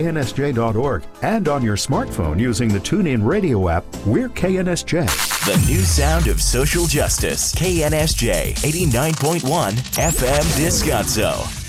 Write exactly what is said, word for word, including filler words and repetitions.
K N S J dot org, and on your smartphone using the TuneIn Radio app, we're K N S J. The new sound of social justice. K N S J eighty-nine point one F M Descanso.